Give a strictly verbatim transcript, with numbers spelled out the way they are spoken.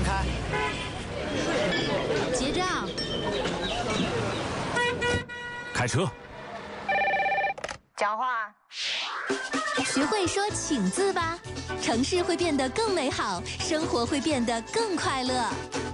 让开。 结账。 开车。 讲话。 学会说请字吧，城市会变得更美好，生活会变得更快乐。